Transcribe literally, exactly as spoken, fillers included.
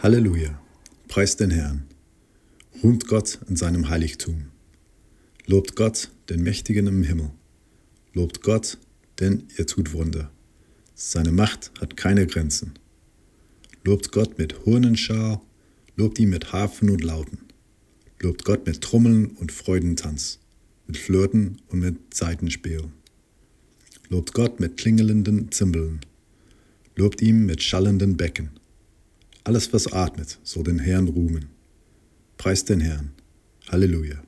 Halleluja, preist den Herrn, ruhmt Gott in seinem Heiligtum. Lobt Gott, den Mächtigen im Himmel. Lobt Gott, denn er tut Wunder. Seine Macht hat keine Grenzen. Lobt Gott mit Urnenschal, lobt ihn mit Harfen und Lauten. Lobt Gott mit Trommeln und Freudentanz, mit Flöten und mit Saitenspiel. Lobt Gott mit klingelnden Zimbeln. Lobt ihm mit schallenden Becken. Alles, was atmet, soll den Herrn ruhmen. Preist den Herrn. Halleluja.